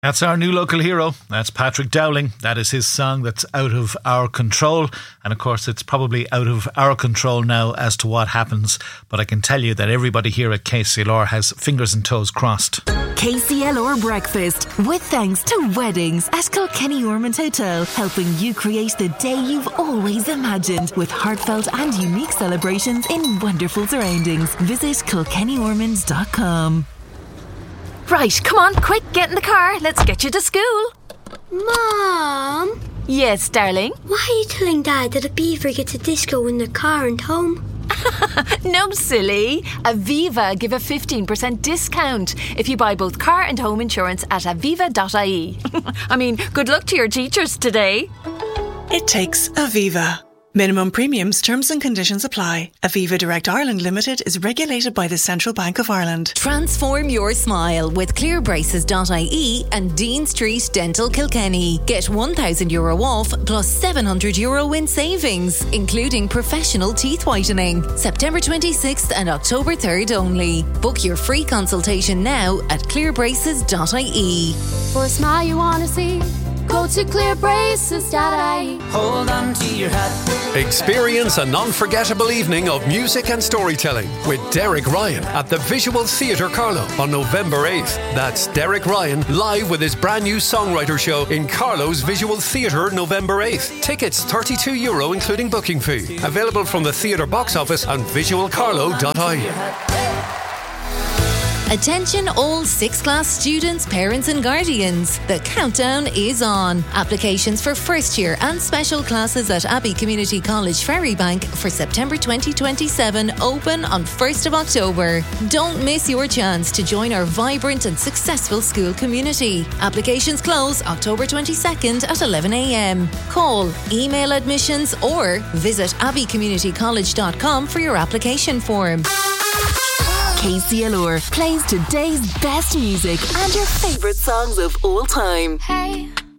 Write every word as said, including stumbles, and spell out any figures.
That's our new local hero. That's Patrick Dowling. That is his song that's out of our control. And of course, it's probably out of our control now as to what happens. But I can tell you that everybody here at K C L R has fingers and toes crossed. K C L R Breakfast, with thanks to Weddings at Kilkenny Ormond Hotel, helping you create the day you've always imagined with heartfelt and unique celebrations in wonderful surroundings. Visit kilkenny ormonds dot com. Right, come on, quick, get in the car. Let's get you to school. Mom? Yes, darling? Why are you telling Dad that a beaver gets a disco in the car and home? No, silly. Aviva give a fifteen percent discount if you buy both car and home insurance at aviva dot I E. I mean, good luck to your teachers today. It takes Aviva. Minimum premiums, terms and conditions apply. Aviva Direct Ireland Limited is regulated by the Central Bank of Ireland. Transform your smile with clear braces dot I E and Dean Street Dental Kilkenny. Get one thousand euro off plus seven hundred euro in savings, including professional teeth whitening. September twenty-sixth and October third only. Book your free consultation now at clear braces dot I E. For a smile you want to see, go to clear braces dot I E. Hold on to your hat. Experience an unforgettable evening of music and storytelling with Derek Ryan at the Visual Theatre Carlow on November eighth. That's Derek Ryan live with his brand new songwriter show in Carlow's Visual Theatre November eighth. Tickets thirty-two euro including booking fee. Available from the theatre box office and visual carlow dot I E. Attention all sixth class students, parents and guardians. The countdown is on. Applications for first year and special classes at Abbey Community College Ferrybank for September twenty twenty-seven open on first of October. Don't miss your chance to join our vibrant and successful school community. Applications close October twenty-second at eleven a m. Call, email admissions or visit abbey community college dot com for your application form. K C L R plays today's best music and your favourite songs of all time. Hey.